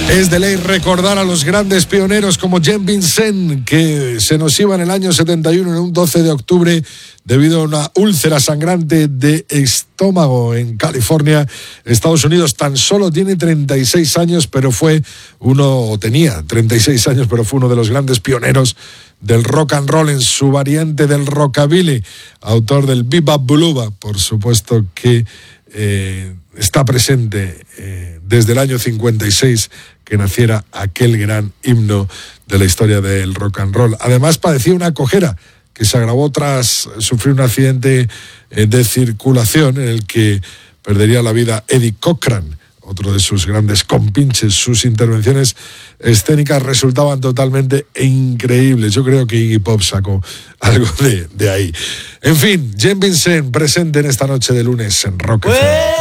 Es de ley recordar a los grandes pioneros como Jean Vincent, que se nos iba en el año 71, en un 12 de octubre, debido a una úlcera sangrante de estómago en California, Estados Unidos. Tan solo tiene 36 años, pero tenía 36 años, pero fue uno de los grandes pioneros del rock and roll en su variante del rockabilly, autor del Bebop Bluba, por supuesto que está presente desde el año 56 que naciera aquel gran himno de la historia del rock and roll. Además padecía una cojera que se agravó tras sufrir un accidente de circulación en el que perdería la vida Eddie Cochran, otro de sus grandes compinches. Sus intervenciones escénicas resultaban totalmente increíbles. Yo creo que Iggy Pop sacó algo de ahí. En fin, Jean Vincent presente en esta noche de lunes en Rock FM.